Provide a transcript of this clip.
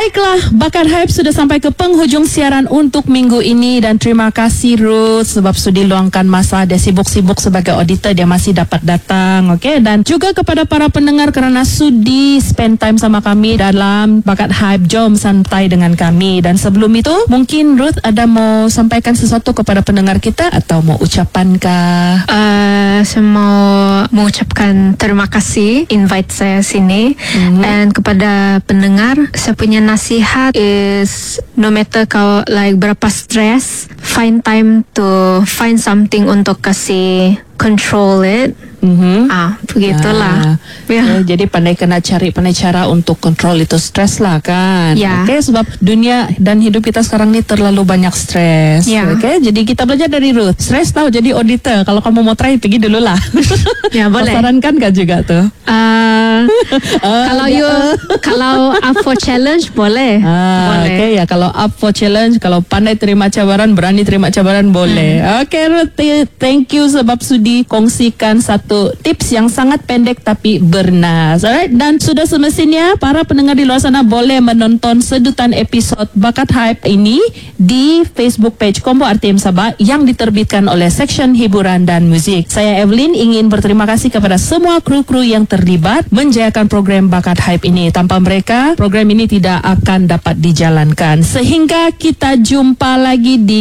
Baiklah, Bakat Hype sudah sampai ke penghujung siaran untuk minggu ini dan terima kasih Ruth sebab sudi luangkan masa. Dia sibuk-sibuk sebagai auditor, dia masih dapat datang, okey. Dan juga kepada para pendengar kerana sudi spend time sama kami dalam Bakat Hype. Jom santai dengan kami. Dan sebelum itu, mungkin Ruth ada mau sampaikan sesuatu kepada pendengar kita atau mau ucapan kah? Saya mau mengucapkan terima kasih invite saya sini. Dan kepada pendengar, saya punya nasihat is no matter kau like berapa stress, find time to find something untuk kasih control it. Begitulah. Jadi pandai cara untuk kontrol itu stres lah kan. Okey, sebab dunia dan hidup kita sekarang ni terlalu banyak stres. Okey, jadi kita belajar dari Ruth. Stres tahu jadi auditor. Kalau kamu mau try pergi dulu lah. Boleh. Sarankan kan juga tuh. Kalau up for challenge boleh. Okey ya, kalau up for challenge, kalau pandai terima cabaran, berani terima cabaran boleh. Okey Ruth, thank you sebab sudi kongsikan satu tips yang sangat pendek tapi bernas. Alright, dan sudah semestinya para pendengar di luar sana boleh menonton sedutan episod Bakat Hype ini di Facebook page Combo RTM Sabah yang diterbitkan oleh Seksyen Hiburan dan Muzik. Saya Evelyn ingin berterima kasih kepada semua kru-kru yang terlibat menjayakan program Bakat Hype ini. Tanpa mereka, program ini tidak akan dapat dijalankan. Sehingga kita jumpa lagi di